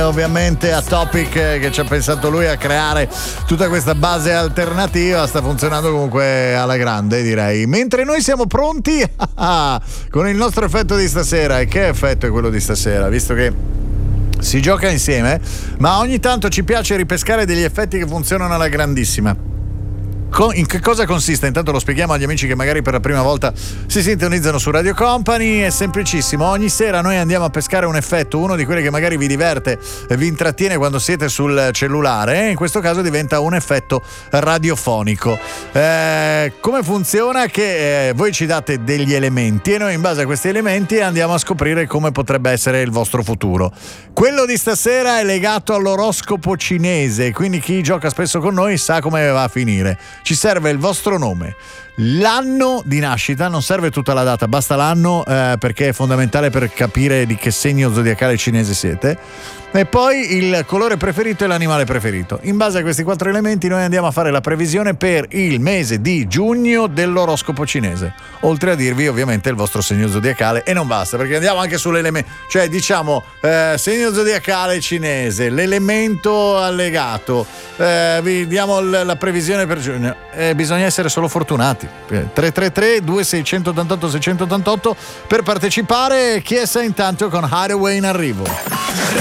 ovviamente a Topic, che ci ha pensato lui a creare tutta questa base alternativa. Sta funzionando comunque alla grande, direi. Mentre noi siamo pronti con il nostro effetto di stasera. E che effetto è quello di stasera? Visto che si gioca insieme, ma ogni tanto ci piace ripescare degli effetti che funzionano alla grandissima. In che cosa consiste? Intanto lo spieghiamo agli amici che magari per la prima volta si sintonizzano su Radio Company. È semplicissimo: ogni sera noi andiamo a pescare un effetto, uno di quelli che magari vi diverte e vi intrattiene quando siete sul cellulare, in questo caso diventa un effetto radiofonico. Come funziona? Che voi ci date degli elementi e noi in base a questi elementi andiamo a scoprire come potrebbe essere il vostro futuro. Quello di stasera è legato all'oroscopo cinese, quindi chi gioca spesso con noi sa come va a finire. Ci serve il vostro nome, l'anno di nascita, non serve tutta la data, basta l'anno, perché è fondamentale per capire di che segno zodiacale cinese siete, e poi il colore preferito e l'animale preferito. In base a questi 4 elementi noi andiamo a fare la previsione per il mese di giugno dell'oroscopo cinese, oltre a dirvi ovviamente il vostro segno zodiacale. E non basta, perché andiamo anche sull'elemento, cioè diciamo segno zodiacale cinese, l'elemento allegato, vi diamo la previsione per giugno. Bisogna essere solo fortunati. 333 2688 688 per partecipare. Chiesa intanto con Hideaway in arrivo.